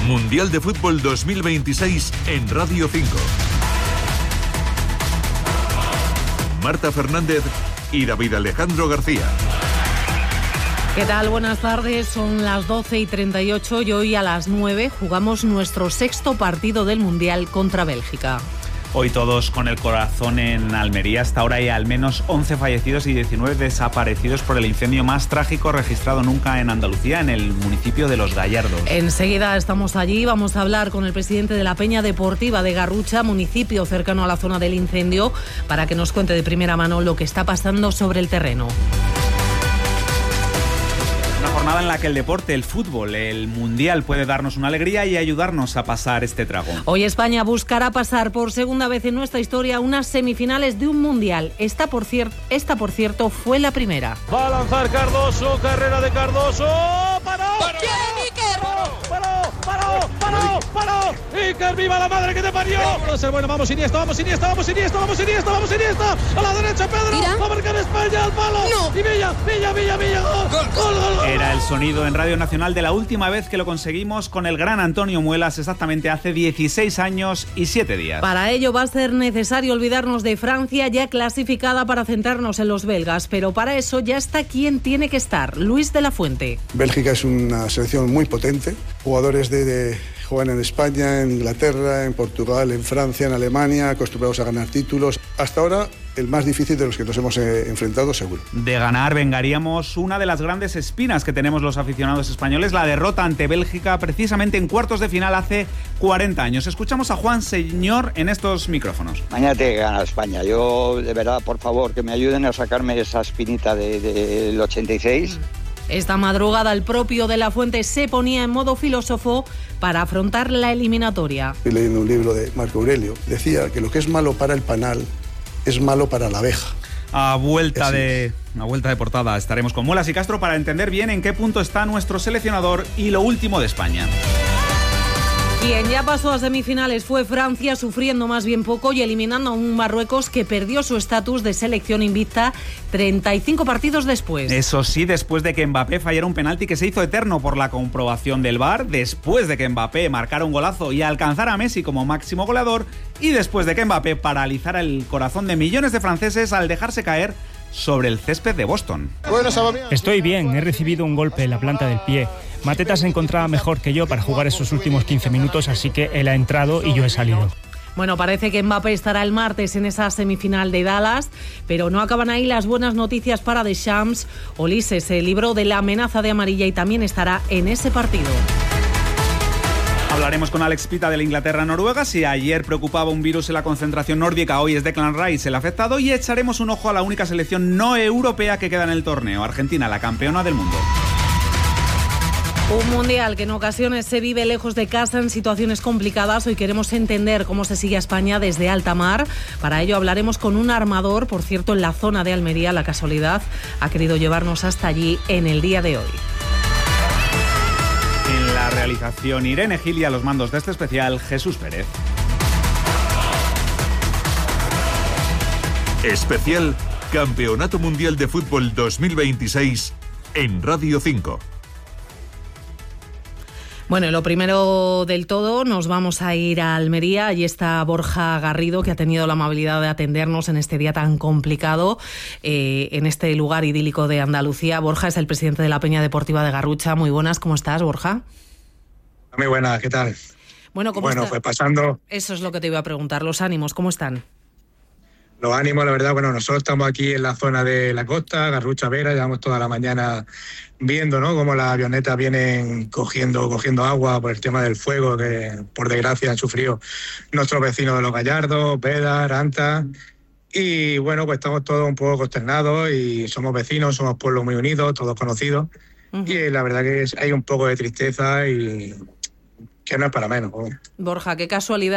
Mundial de Fútbol 2026 en Radio 5. Marta Fernández y David Alejandro García. ¿Qué tal? Buenas tardes, son las 12:38 y hoy a las 9 jugamos nuestro sexto partido del Mundial contra Bélgica. Hoy todos con el corazón en Almería. Hasta ahora hay al menos 11 fallecidos y 19 desaparecidos por el incendio más trágico registrado nunca en Andalucía, en el municipio de Los Gallardos. Enseguida estamos allí, vamos a hablar con el presidente de la Peña Deportiva de Garrucha, municipio cercano a la zona del incendio, para que nos cuente de primera mano lo que está pasando sobre el terreno. Una jornada en la que el deporte, el fútbol, el mundial puede darnos una alegría y ayudarnos a pasar este trago. Hoy España buscará pasar por segunda vez en nuestra historia unas semifinales de un mundial. Esta, por cierto, fue la primera. Va a lanzar Cardoso, carrera de Cardoso. ¡Paró! ¡Paró! ¡Iker, viva la madre que te parió! Vamos Iniesta. A la derecha, Pedro. ¿Mira? Va a marcar España al palo. No. Y Villa. Gol. Era el sonido en Radio Nacional de la última vez que lo conseguimos con el gran Antonio Muelas, exactamente hace 16 años y 7 días. Para ello va a ser necesario olvidarnos de Francia, ya clasificada, para centrarnos en los belgas. Pero para eso ya está quien tiene que estar, Luis de la Fuente. Bélgica es una selección muy potente. Jugadores juegan en España, en Inglaterra, en Portugal, en Francia, en Alemania, acostumbrados a ganar títulos. Hasta ahora, el más difícil de los que nos hemos enfrentado, seguro. De ganar, vengaríamos una de las grandes espinas que tenemos los aficionados españoles, la derrota ante Bélgica, precisamente en cuartos de final hace 40 años. Escuchamos a Juan Señor en estos micrófonos. Mañana tiene que ganar España. Yo, de verdad, por favor, que me ayuden a sacarme esa espinita del 86. Esta madrugada el propio de la Fuente se ponía en modo filósofo para afrontar la eliminatoria. Estoy leyendo un libro de Marco Aurelio. Decía que lo que es malo para el panal es malo para la abeja. A vuelta de portada estaremos con Muelas y Castro para entender bien en qué punto está nuestro seleccionador y lo último de España. Quien ya pasó a semifinales fue Francia, sufriendo más bien poco y eliminando a un Marruecos que perdió su estatus de selección invicta 35 partidos después. Eso sí, después de que Mbappé fallara un penalti que se hizo eterno por la comprobación del VAR, después de que Mbappé marcara un golazo y alcanzara a Messi como máximo goleador, y después de que Mbappé paralizara el corazón de millones de franceses al dejarse caer sobre el césped de Boston. Estoy bien, he recibido un golpe en la planta del pie. Mateta se encontraba mejor que yo para jugar esos últimos 15 minutos, así que él ha entrado y yo he salido. Bueno, parece que Mbappé estará el martes en esa semifinal de Dallas, pero no acaban ahí las buenas noticias para Deschamps. Olise se libró de la amenaza de amarilla y también estará en ese partido. Hablaremos con Alex Pita de la Inglaterra-Noruega. Si ayer preocupaba un virus en la concentración nórdica, hoy es Declan Rice el afectado, y echaremos un ojo a la única selección no europea que queda en el torneo, Argentina, la campeona del mundo. Un mundial que en ocasiones se vive lejos de casa, en situaciones complicadas. Hoy queremos entender cómo se sigue a España desde alta mar. Para ello hablaremos con un armador, por cierto, en la zona de Almería. La casualidad ha querido llevarnos hasta allí en el día de hoy. En la realización, Irene Gil, y a los mandos de este especial, Jesús Pérez. Especial Campeonato Mundial de Fútbol 2026 en Radio 5. Bueno, y lo primero del todo, nos vamos a ir a Almería. Allí está Borja Garrido, que ha tenido la amabilidad de atendernos en este día tan complicado, en este lugar idílico de Andalucía. Borja es el presidente de la Peña Deportiva de Garrucha. Muy buenas, ¿cómo estás, Borja? Muy buenas, ¿qué tal? Bueno, pues pasando... Eso es lo que te iba a preguntar, los ánimos, ¿cómo están? Los ánimos, la verdad, bueno, nosotros estamos aquí en la zona de la costa, Garrucha Vera, llevamos toda la mañana viendo, ¿no?, cómo las avionetas vienen cogiendo agua por el tema del fuego que, por desgracia, han sufrido nuestros vecinos de Los Gallardos, Bédar, Anta. Y bueno, pues estamos todos un poco consternados y somos vecinos, somos pueblos muy unidos, todos conocidos. Uh-huh. Y la verdad que hay un poco de tristeza y que no es para menos. Borja, qué casualidad